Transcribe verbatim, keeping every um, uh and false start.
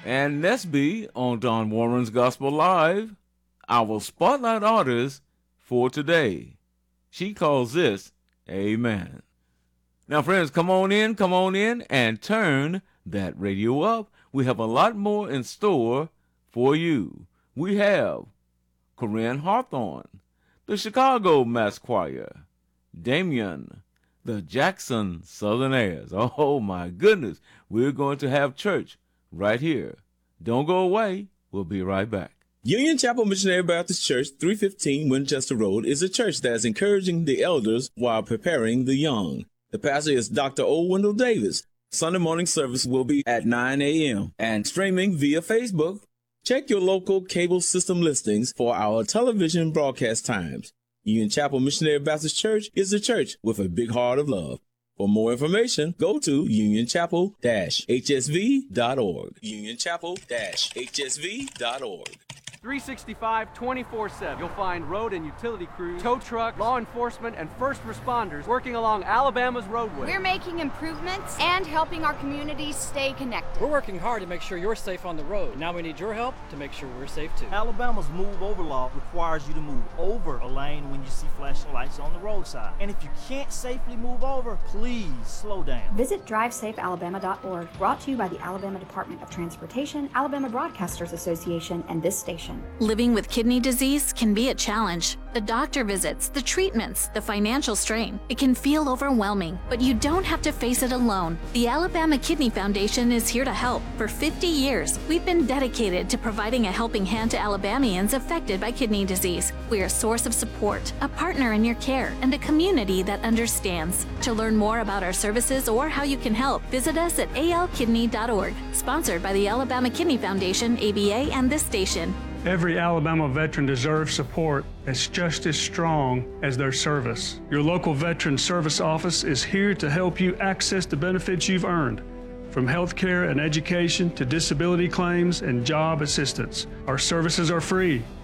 And Nesby on Don Warren's Gospel Live, our spotlight artist for today. She calls this Amen. Now, friends, come on in, come on in, and turn that radio up. We have a lot more in store for you. We have Corinne Hawthorne, the Chicago Mass Choir, Damien, the Jackson Southerners. Oh, my goodness. We're going to have church right here. Don't go away. We'll be right back. Union Chapel Missionary Baptist Church, three fifteen Winchester Road, is a church that is encouraging the elders while preparing the young. The pastor is Doctor O. Wendell Davis. Sunday morning service will be at nine a.m. and streaming via Facebook. Check your local cable system listings for our television broadcast times. Union Chapel Missionary Baptist Church is a church with a big heart of love. For more information, go to union chapel dash h s v dot org. union chapel dash h s v dot org. three sixty-five, twenty-four seven. You'll find road and utility crews, tow truck, law enforcement, and first responders working along Alabama's roadway. We're making improvements and helping our communities stay connected. We're working hard to make sure you're safe on the road. Now we need your help to make sure we're safe too. Alabama's move over law requires you to move over a lane when you see flashing lights on the roadside. And if you can't safely move over, please slow down. Visit drive safe alabama dot org, brought to you by the Alabama Department of Transportation, Alabama Broadcasters Association, and this station. Living with kidney disease can be a challenge. The doctor visits, the treatments, the financial strain. It can feel overwhelming, but you don't have to face it alone. The Alabama Kidney Foundation is here to help. For fifty years, we've been dedicated to providing a helping hand to Alabamians affected by kidney disease. We're a source of support, a partner in your care, and a community that understands. To learn more about our services or how you can help, visit us at a l kidney dot org. Sponsored by the Alabama Kidney Foundation, A B A, and this station. Every Alabama veteran deserves support that's just as strong as their service. Your local Veteran Service Office is here to help you access the benefits you've earned, from health care and education to disability claims and job assistance. Our services are free.